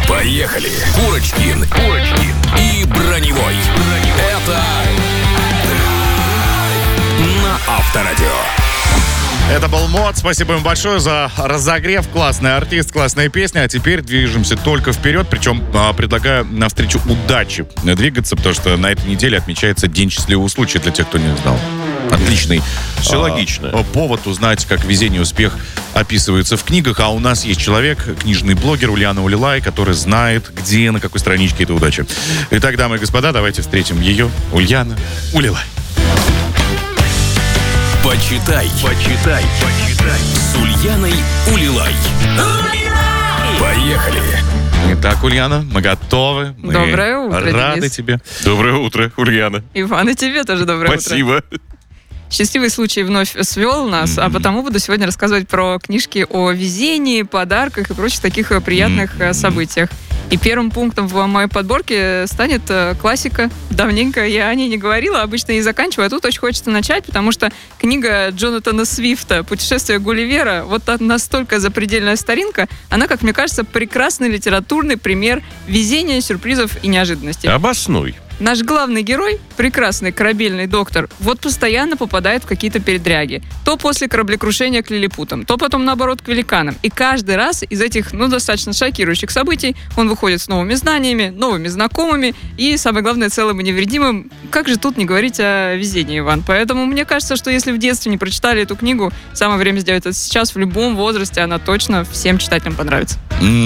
Поехали! Курочкин и Броневой. Это на Авторадио. Это был МОД. Спасибо им большое за разогрев. Классный артист, классная песня. А теперь движемся только вперед. Причем предлагаю навстречу удачи двигаться, потому что на этой неделе отмечается День счастливого случая, для тех, кто не знал. Отличный Все логично. Повод узнать, как везение и успех описываются в книгах. А у нас есть человек, книжный блогер Ульяна Улилай, который знает, где, на какой страничке эта удача. Итак, дамы и господа, давайте встретим ее. Ульяна Улилай. Почитай с Ульяной Улилай. Поехали! Итак, Ульяна, мы готовы. Мы Доброе утро, рады Денис. тебе. Доброе утро, Ульяна. Иван, и тебе тоже доброе Спасибо. утро. Счастливый случай вновь свел нас, а потому буду сегодня рассказывать про книжки о везении, подарках и прочих таких приятных событиях. И первым пунктом в моей подборке станет классика. Давненько я о ней не говорила, обычно и заканчиваю, а тут очень хочется начать, потому что книга Джонатана Свифта «Путешествие Гулливера» вот настолько запредельная старинка, она, как мне кажется, прекрасный литературный пример везения, сюрпризов и неожиданностей. Обоснуй. Наш главный герой, прекрасный корабельный доктор, вот постоянно попадает в какие-то передряги. То после кораблекрушения к лилипутам, то потом, наоборот, к великанам. И каждый раз из этих, достаточно шокирующих событий он выходит с новыми знаниями, новыми знакомыми и, самое главное, целым и невредимым. Как же тут не говорить о везении, Иван? Поэтому мне кажется, что если в детстве не прочитали эту книгу, самое время сделать это сейчас, в любом возрасте, она точно всем читателям понравится.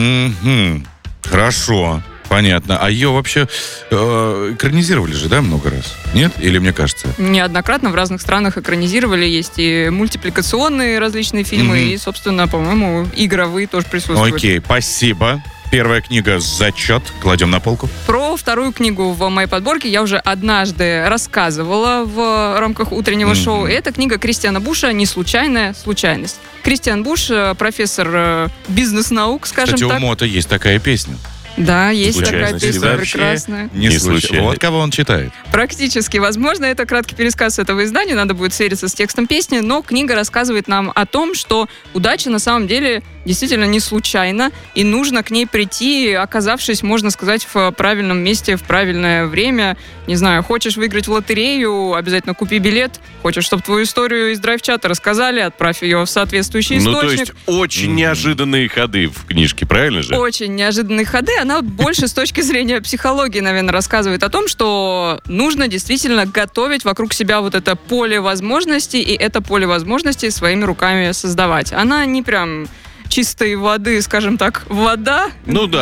Хорошо. Понятно. А ее вообще экранизировали же, да, много раз? Нет? Или мне кажется? Неоднократно в разных странах экранизировали. Есть и мультипликационные различные фильмы, и, собственно, по-моему, игровые тоже присутствуют. Окей, спасибо. Первая книга «Зачет». Кладем на полку. Про вторую книгу в моей подборке я уже однажды рассказывала в рамках утреннего шоу. И это книга Кристиана Буша «Неслучайная случайность». Кристиан Буш, профессор бизнес-наук, скажем Кстати, так. у Мота есть такая песня. Да, есть такая Случайность. песня Вообще прекрасная. Не случайно. случайно. Вот кого он читает. Практически. Возможно, это краткий пересказ этого издания, надо будет свериться с текстом песни, но книга рассказывает нам о том, что удача на самом деле действительно не случайна, и нужно к ней прийти, оказавшись, можно сказать, в правильном месте, в правильное время. Не знаю, хочешь выиграть в лотерею, обязательно купи билет. Хочешь, чтобы твою историю из драйв-чата рассказали, отправь ее в соответствующий источник. То есть очень неожиданные ходы в книжке, правильно же? Очень неожиданные ходы. Она больше с точки зрения психологии, наверное, рассказывает о том, что нужно действительно готовить вокруг себя вот это поле возможностей, и это поле возможностей своими руками создавать. Она не прям чистой воды, скажем так, вода.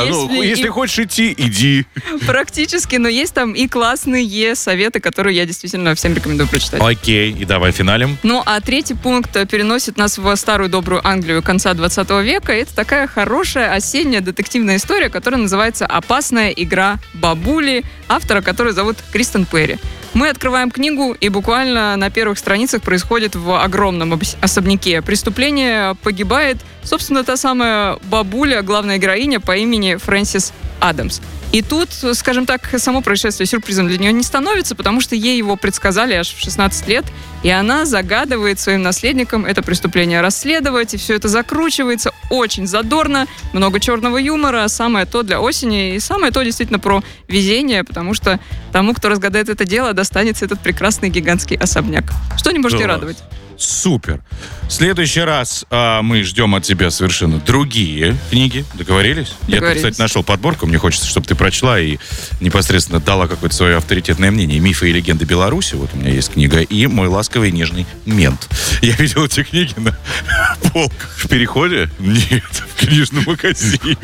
Если хочешь идти, иди. Практически, но есть там и классные советы, которые я действительно всем рекомендую прочитать. Окей, и давай финалем. Ну, а третий пункт переносит нас в старую добрую Англию конца 20 века. Это такая хорошая осенняя детективная история, которая называется «Опасная игра бабули», автора которой зовут Кристен Перри. Мы открываем книгу, и буквально на первых страницах происходит в огромном особняке преступление. Погибает, собственно, та самая бабуля, главная героиня по имени Фрэнсис Адамс. И тут, скажем так, само происшествие сюрпризом для нее не становится, потому что ей его предсказали аж в 16 лет, и она загадывает своим наследникам это преступление расследовать, и все это закручивается очень задорно, много черного юмора, самое то для осени, и самое то действительно про везение, потому что тому, кто разгадает это дело, достанется этот прекрасный гигантский особняк. Что не может не радовать? Супер. В следующий раз мы ждем от тебя совершенно другие книги. Договорились? Я тут, кстати, нашел подборку. Мне хочется, чтобы ты прочла и непосредственно дала какое-то свое авторитетное мнение. «Мифы и легенды Беларуси». Вот у меня есть книга. И «Мой ласковый и нежный мент». Я видел эти книги на полках. В переходе? Нет, в книжном магазине.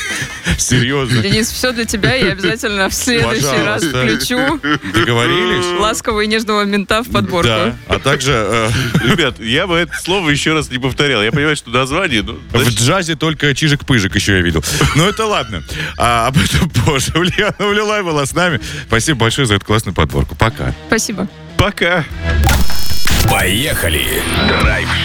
Серьезно. Денис, все для тебя, я обязательно в следующий раз включу Договорились? ласкового и нежного мента в подборку. Да. А также... Ребят, я бы это слово еще раз не повторял. Я понимаю, что название... В джазе только Чижик-Пыжик еще я видел. Но это ладно. Об этом позже. Ульяна Улилай была с нами. Спасибо большое за эту классную подборку. Пока. Спасибо. Пока. Поехали! Драйв